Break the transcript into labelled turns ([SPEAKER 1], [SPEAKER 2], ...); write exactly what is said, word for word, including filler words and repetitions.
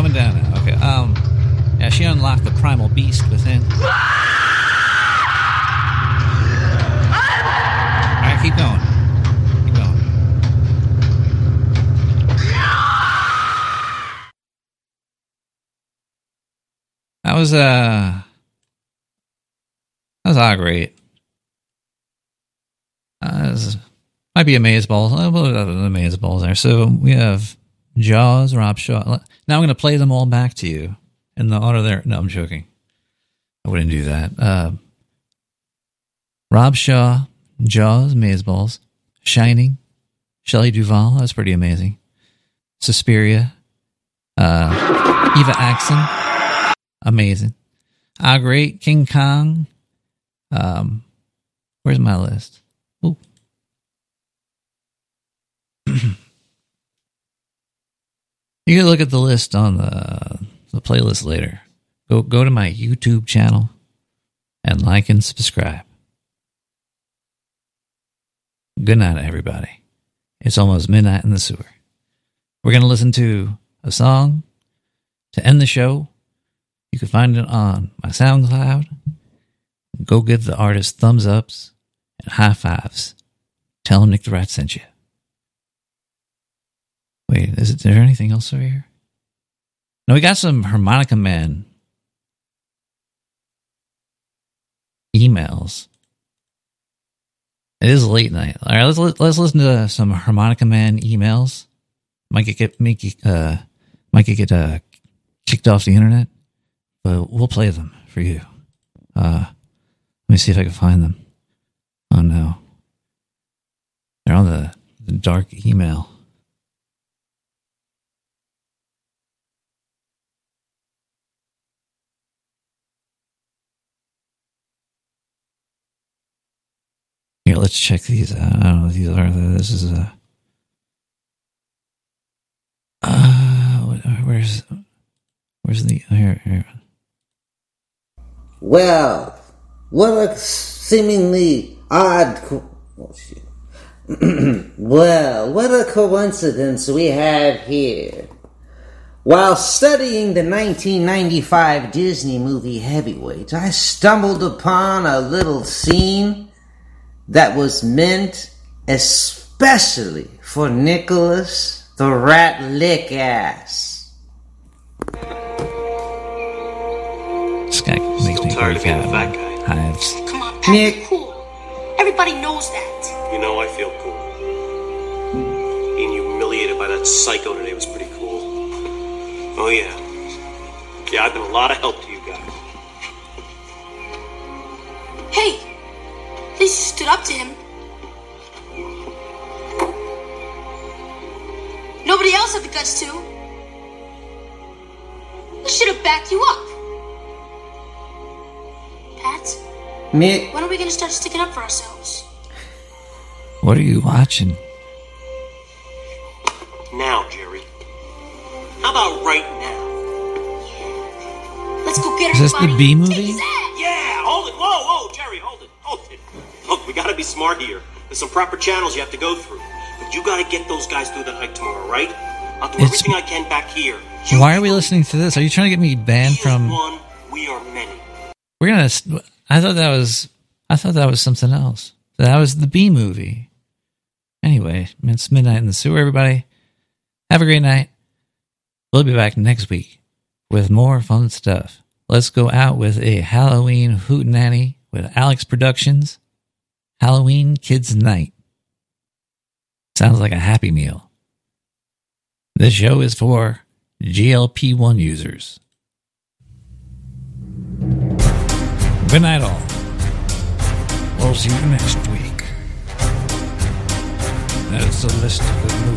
[SPEAKER 1] calming down now. Okay. Um. Yeah, she unlocked the primal beast within. All right, keep going. Keep going. That was uh. That was all great. Uh, this might be amazeballs. A little bit of amazeballs there. So we have Jaws, Rob Shaw. Now I'm going to play them all back to you in the order there. No, I'm joking. I wouldn't do that. Uh, Rob Shaw, Jaws, Amazeballs, Shining, Shelley Duvall. That's pretty amazing. Suspiria, uh, Eva Axon, amazing. Ah, great. King Kong. Um, where's my list? Ooh. You can look at the list on the the playlist later. Go go to my YouTube channel and like and subscribe. Good night, everybody. It's almost midnight in the sewer. We're going to listen to a song to end the show. You can find it on my SoundCloud. Go give the artist thumbs ups and high fives. Tell him Nick the Rat sent you. Wait, is, it, is there anything else over here? No, we got some Harmonica Man emails. It is late night. All right, let's let's listen to some Harmonica Man emails. Might get, get make uh might get, get uh, kicked off the internet, but we'll play them for you. Uh, let me see if I can find them. Oh no, they're on the, the dark email. Here, let's check these out. I don't know if these are. This is a. Uh, where's, where's the here? Here.
[SPEAKER 2] Well, what a seemingly odd. Co- oh shit. Well, what a coincidence we have here. While studying the nineteen ninety-five Disney movie Heavyweight, I stumbled upon a little scene that was meant especially for Nicholas the Rat Lick Ass.
[SPEAKER 1] This guy makes me
[SPEAKER 3] tired of being the fat
[SPEAKER 1] guy.
[SPEAKER 3] guy.
[SPEAKER 1] Hives.
[SPEAKER 4] Come on, Pat,
[SPEAKER 2] Nick.
[SPEAKER 4] you're cool. Everybody knows that.
[SPEAKER 3] You know I feel cool. Being humiliated by that psycho today was pretty cool. Oh yeah. Yeah, I've been a lot of help to you guys.
[SPEAKER 4] Hey, at least you stood up to him. Nobody else had the guts to. I should have backed you up. Pat,
[SPEAKER 2] Nick.
[SPEAKER 4] when are we going to start sticking up for ourselves?
[SPEAKER 1] What are you watching?
[SPEAKER 3] Now, Jerry. How about right now?
[SPEAKER 4] Let's go get
[SPEAKER 1] Is this the
[SPEAKER 4] everybody.
[SPEAKER 1] B movie?
[SPEAKER 4] Take his ass.
[SPEAKER 3] Yeah, hold it. Whoa, whoa, Jerry, hold it. Hold it. Look, we gotta be smart here. There's some proper channels you have to go through. But you gotta get those guys through the hike tomorrow, right? I'll do
[SPEAKER 1] It's-
[SPEAKER 3] everything I can back here. You
[SPEAKER 1] Why are we listening to this? Are you trying to get me banned
[SPEAKER 3] He is
[SPEAKER 1] from?
[SPEAKER 3] one, we are many.
[SPEAKER 1] We're gonna. I thought that was. I thought that was something else. That was the B movie. Anyway, it's midnight in the sewer. Everybody, have a great night. We'll be back next week with more fun stuff. Let's go out with a Halloween hootenanny with Alex Productions. Halloween Kids Night. Sounds like a Happy Meal. This show is for G L P one users. Good night, all. We'll see you next week. That's a list of good movies.